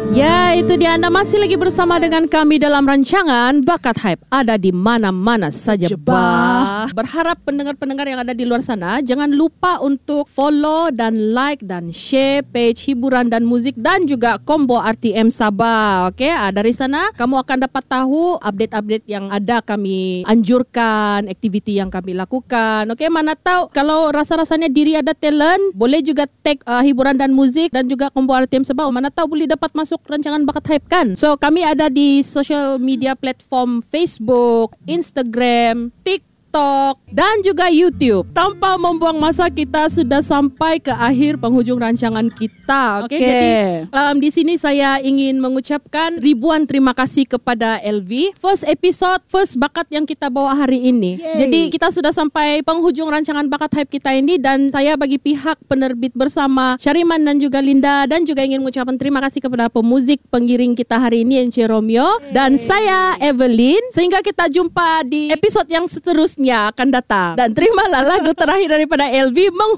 Ya, itu dia. Anda masih lagi bersama dengan kami dalam rancangan Bakat Hype. Ada di mana-mana saja. Berharap pendengar-pendengar yang ada di luar sana jangan lupa untuk follow dan like dan share page hiburan dan muzik dan juga combo RTM Sabah. Okey, dari sana kamu akan dapat tahu update-update yang ada kami anjurkan, aktiviti yang kami lakukan. Okey, mana tahu kalau rasa-rasanya diri ada talent, boleh juga tag hiburan dan muzik dan juga combo RTM Sabah. Mana tahu boleh dapat masuk rancangan Bakat Hype kan. So kami ada di social media platform Facebook, Instagram, TikTok dan juga YouTube. Tanpa membuang masa, kita sudah sampai ke akhir penghujung rancangan kita. Okey, jadi di sini saya ingin mengucapkan ribuan terima kasih kepada LV. First episode, first bakat yang kita bawa hari ini. Yay. Jadi kita sudah sampai penghujung rancangan Bakat Hype kita ini dan saya bagi pihak penerbit bersama Syariman dan juga Linda dan juga ingin mengucapkan terima kasih kepada pemuzik pengiring kita hari ini Encik Romeo dan saya Evelyn. Sehingga kita jumpa di episod yang seterusnya akan datang. Dan terimalah lagu terakhir daripada LV